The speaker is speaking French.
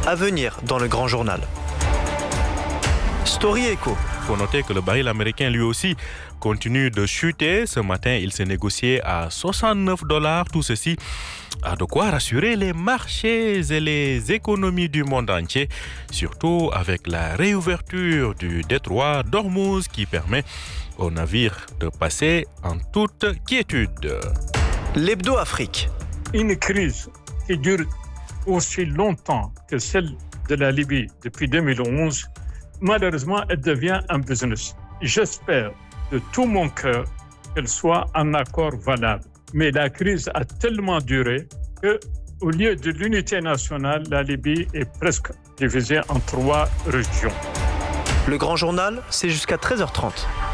À venir dans le grand journal. Story Echo. Il faut noter que le baril américain, lui aussi, continue de chuter. Ce matin, il s'est négocié à $69. Tout ceci a de quoi rassurer les marchés et les économies du monde entier, surtout avec la réouverture du détroit d'Ormuz qui permet aux navires de passer en toute quiétude. L'Hebdo Afrique. Une crise qui dure aussi longtemps que celle de la Libye depuis 2011, malheureusement, elle devient un business. J'espère de tout mon cœur qu'elle soit un accord valable. Mais la crise a tellement duré qu'au lieu de l'unité nationale, la Libye est presque divisée en 3 régions. Le grand journal, c'est jusqu'à 13h30.